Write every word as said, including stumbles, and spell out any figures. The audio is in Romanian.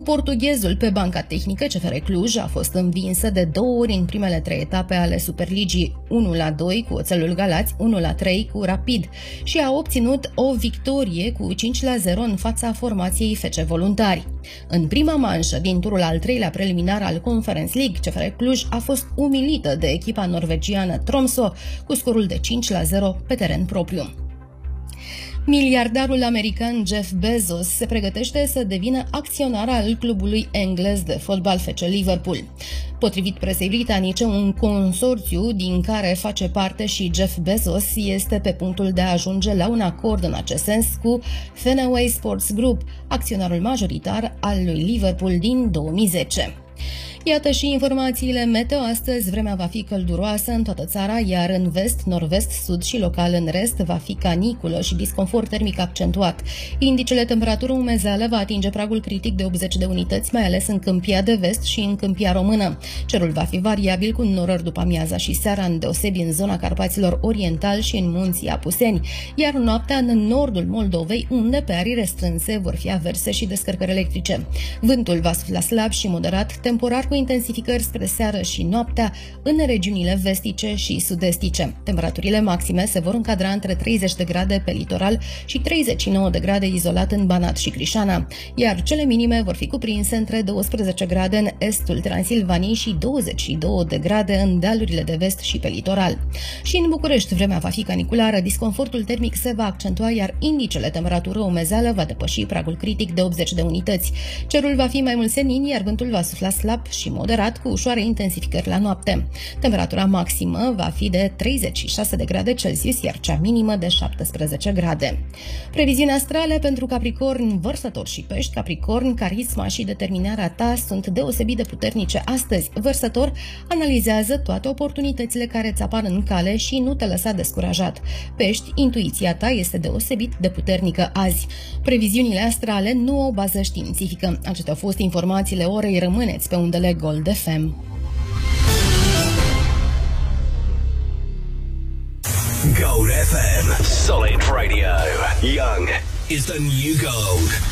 portughezul pe banca tehnică, C F R Cluj a fost învinsă de două ori în primele trei etape ale Superligii, unu la doi cu Oțelul Galați, unu la trei cu Rapid și a obținut o victorie cu cinci la zero în fața formației F C Voluntari. În prima manșă din turul al treilea preliminar al Conference League, C F R Cluj a fost umilită de echipa norvegiană Tromsø cu scorul de cinci la zero pe teren propriu. Miliardarul american Jeff Bezos se pregătește să devină acționar al clubului englez de fotbal F C Liverpool. Potrivit presei britanice, un consorțiu din care face parte și Jeff Bezos este pe punctul de a ajunge la un acord în acest sens cu Fenway Sports Group, acționarul majoritar al lui Liverpool din două mii zece. Iată și informațiile meteo. Astăzi vremea va fi călduroasă în toată țara, iar în vest, nord-vest, sud și local în rest va fi caniculă și disconfort termic accentuat. Indicele temperatură umezeală va atinge pragul critic de optzeci de unități, mai ales în Câmpia de Vest și în Câmpia Română. Cerul va fi variabil cu norări după amiaza și seara, îndeosebi în zona Carpaților Oriental și în munții Apuseni, iar noaptea în nordul Moldovei, unde pe arii restrânse vor fi averse și descărcări electrice. Vântul va sufla slab și moderat, temporar cu intensificări spre seară și noaptea în regiunile vestice și sud-estice. Temperaturile maxime se vor încadra între treizeci de grade pe litoral și treizeci și nouă de grade izolat în Banat și Crișana, iar cele minime vor fi cuprinse între douăsprezece grade în estul Transilvaniei și douăzeci și două de grade în dealurile de vest și pe litoral. Și în București vremea va fi caniculară, disconfortul termic se va accentua, iar indicele temperatură umezeală va depăși pragul critic de optzeci de unități. Cerul va fi mai mult senin, iar vântul va sufla slab și moderat cu ușoare intensificări la noapte. Temperatura maximă va fi de treizeci și șase de grade Celsius, iar cea minimă de șaptesprezece grade. Previziuni astrale pentru Capricorn, Vărsător și Pești. Capricorn, carisma și determinarea ta sunt deosebit de puternice astăzi. Vărsător, analizează toate oportunitățile care îți apar în cale și nu te lăsa descurajat. Pești, intuiția ta este deosebit de puternică azi. Previziunile astrale nu au bază științifică. Acestea au fost informațiile orei. Rămâneți pe undele Gold F M. Gold F M. Solid Radio. Young is the new gold.